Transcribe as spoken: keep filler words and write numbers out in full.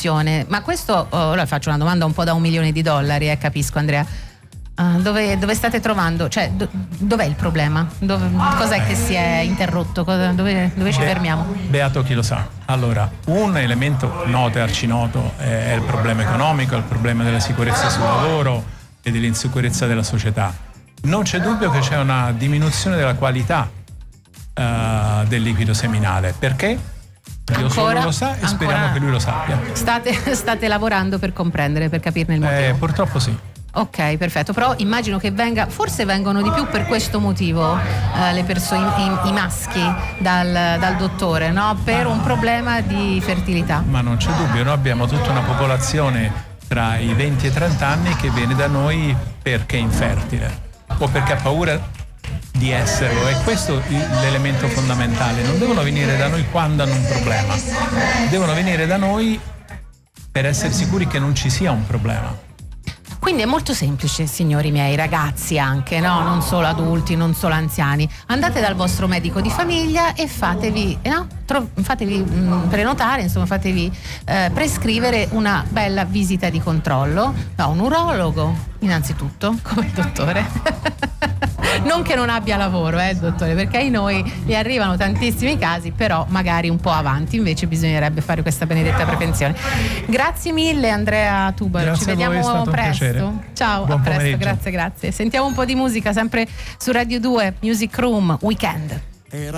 discussione. Ma questo, ora faccio una domanda un po' da un milione di dollari, eh, capisco Andrea. Uh, dove, dove state trovando? Cioè, do, dov'è il problema? Dove, cos'è che si è interrotto? Cosa, dove, dove ci Be- fermiamo? Beato chi lo sa. Allora, un elemento noto e arcinoto è il problema economico, il problema della sicurezza sul lavoro e dell'insicurezza della società. Non c'è dubbio che c'è una diminuzione della qualità uh, del liquido seminale. Perché? Dio Ancora, solo lo sa e speriamo che lui lo sappia. State, state lavorando per comprendere, per capirne il motivo? Eh, purtroppo sì. Ok, perfetto, però immagino che venga, forse vengono di più per questo motivo eh, le persone, i, i maschi dal, dal dottore, no? Per un problema di fertilità. Ma non c'è dubbio, noi abbiamo tutta una popolazione tra i venti e i trenta anni che viene da noi perché è infertile o perché ha paura di esserlo, e questo è l'elemento fondamentale. Non devono venire da noi quando hanno un problema, devono venire da noi per essere sicuri che non ci sia un problema. Quindi è molto semplice, signori miei, ragazzi anche, no? Non solo adulti, non solo anziani. Andate dal vostro medico di famiglia e fatevi, eh no? Tro- fatevi mh, prenotare, insomma, fatevi eh, prescrivere una bella visita di controllo da un urologo, innanzitutto, come il dottore. Non che non abbia lavoro, eh, dottore, perché ai noi gli arrivano tantissimi casi, però magari un po' avanti, invece bisognerebbe fare questa benedetta prevenzione. Grazie mille Andrea Tubaro, grazie, ci vediamo presto. Ciao, buon a presto, pomeriggio. grazie, grazie. Sentiamo un po' di musica sempre su Radio due, Music Room Weekend.